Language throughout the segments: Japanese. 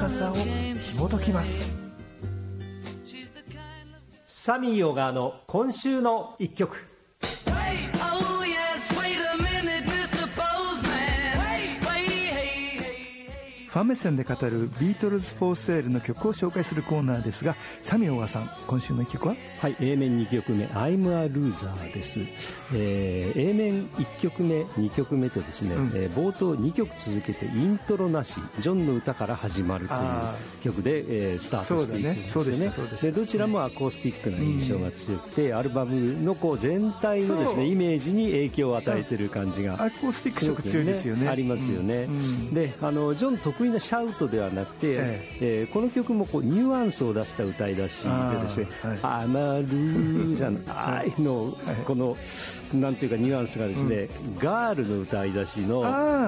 かさを紐解きます。 サミー小川の今週の一曲。 ファン目線で語るビートルズ・フォー・セールの曲を紹介するコーナーですが、サミー小川さん、今週の一曲は？ はい、A 面2曲目 I'm a Loser です。A 面1曲目2曲目とですね、冒頭2曲続けてイントロなし、ジョンの歌から始まるという曲で、スタートしていくんですよね。でどちらもアコースティックな印象が強くて、アルバムのこう全体のですねイメージに影響を与えている感じが、 アコースティック色強いですよね。 ありますよね。でジョン得意なシャウトではなくて、この曲もこうニュアンスを出した歌い出しでですね、I'm a loser の愛のこのなんていうかニュアンスがですね、ガールの歌い出しの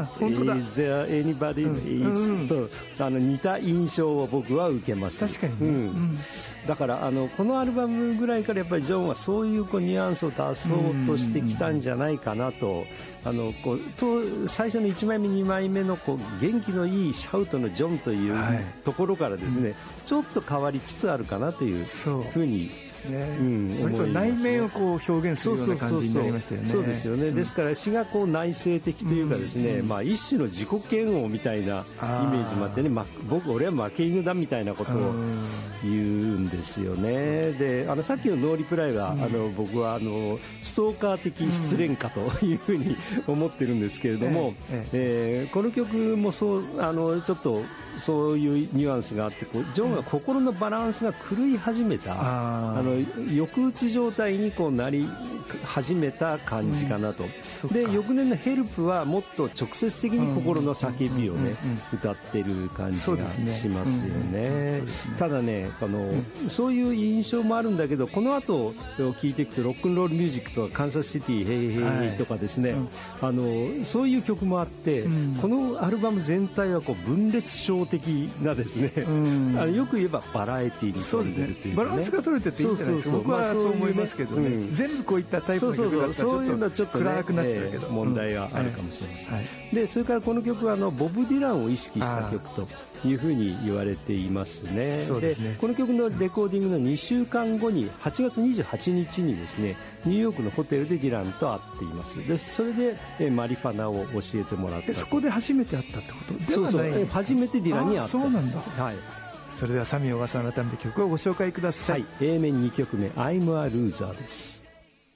Is there anybody is と似た印象を僕は受けます。 確かに、 だからこのアルバムぐらいからやっぱりジョンはそういうニュアンスを出そうとしてきたんじゃないかなと、最初の1枚目2枚目の元気のいいシャウトのジョンというところからですね、ちょっと変わりつつあるかなというふうに割と内面を表現するような感じになりましたよね。 そうですよね。ですから詩が内省的というかですね、一種の自己嫌悪みたいなイメージもあってね、俺は負け犬だみたいなことを言うんですよね。でさっきのノーリプライは僕はストーカー的失恋歌というふうに思ってるんですけれども、この曲もちょっとそういうニュアンスがあって、ジョンが心のバランスが狂い始めた、抑うつ状態になり始めた感じかなと。で翌年のヘルプはもっと直接的に心の叫びをね歌ってる感じがしますよね。ただねそういう印象もあるんだけど、この後聴いていくとロックンロールミュージックとかカンサスシティヘイヘイヘイとかですね、そういう曲もあって、このアルバム全体は分裂症的なですね、よく言えばバラエティーに富んでるというかね、 バランスが取れてていいんじゃないですか。僕はそう思いますけどね、全部こういったタイプの曲だったらそういうのはちょっと暗くなっちゃうけど問題があるかもしれません。でそれからこの曲はボブ・ディランを意識した曲というふうに言われていますね。でこの曲のレコーディングの2週間後に8月28日にですねニューヨークのホテルでディランと会っています。でそれでマリファナを教えてもらった。 そこで初めて会ったってことではない？ そう初めてディランに会ったんです。 そうなんだ。それではサミー小川さん、改めて曲をご紹介ください。 A 面2曲目 I'm a Loser です。